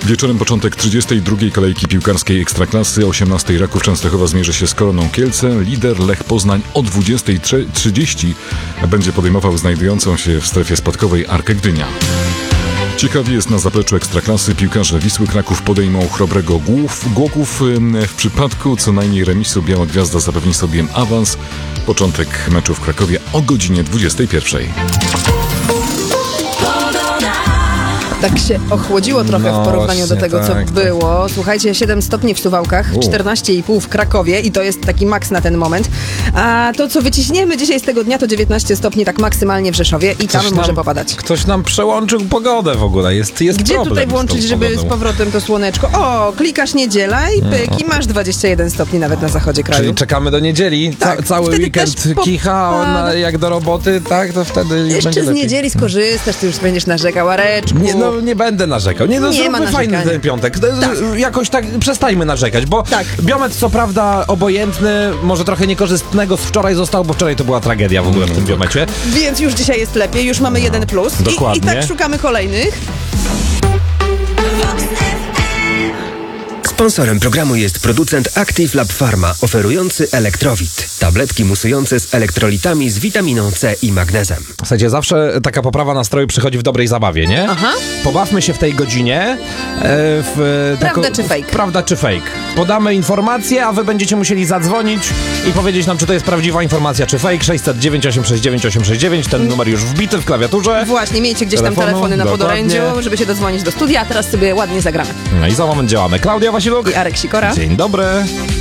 Wieczorem początek 32. kolejki piłkarskiej Ekstraklasy. 18. Raków Częstochowa zmierzy się z Koroną Kielce. Lider Lech Poznań o 20:30 będzie podejmował znajdującą się w strefie spadkowej Arkę Gdynia. Ciekawie jest na zapleczu Ekstraklasy. Piłkarze Wisły Kraków podejmą Chrobrego Głogów. W przypadku co najmniej remisu Biała Gwiazda zapewni sobie awans. Początek meczu w Krakowie o godzinie 21:00. Tak się ochłodziło trochę w porównaniu do tego, co było. Słuchajcie, 7 stopni w Suwałkach, 14,5 w Krakowie i to jest taki maks na ten moment. A to, co wyciśniemy dzisiaj z tego dnia, to 19 stopni tak maksymalnie w Rzeszowie i tam może popadać. Ktoś nam przełączył pogodę w ogóle. Jest gdzie problem tutaj włączyć, żeby z powrotem to słoneczko? O, klikasz niedziela i pyk, i masz 21 stopni nawet na zachodzie kraju. Czyli czekamy do niedzieli. Tak, cały weekend kicha jak do roboty, tak? To wtedy jeszcze będzie z lepiej. niedzieli skorzystasz, ty już będziesz narzekał, Areczku. Nie będę narzekał. Nie ma zróbmy fajny narzekania. ten piątek. Jakoś tak przestańmy narzekać, bo Biomet co prawda obojętny, może trochę niekorzystnego z wczoraj został, bo wczoraj to była tragedia w ogóle w tym Biomecie. Więc już dzisiaj jest lepiej, już mamy 1+. Dokładnie. I tak szukamy kolejnych. Sponsorem programu jest producent Active Lab Pharma, oferujący Elektrowit. Tabletki musujące z elektrolitami z witaminą C i magnezem. W zasadzie zawsze taka poprawa nastroju przychodzi w dobrej zabawie, nie? Aha. Pobawmy się w tej godzinie. Prawda czy fake? Prawda czy fake. Podamy informację, a wy będziecie musieli zadzwonić i powiedzieć nam, czy to jest prawdziwa informacja, czy fake. 609 869 869. Ten numer już wbity w klawiaturze. Właśnie, miejcie gdzieś tam telefony na podorędziu, żeby się dodzwonić do studia, a teraz sobie ładnie zagramy. No i za moment działamy. Klaudia Wasiluk i Arek Sikora. Dzień dobry.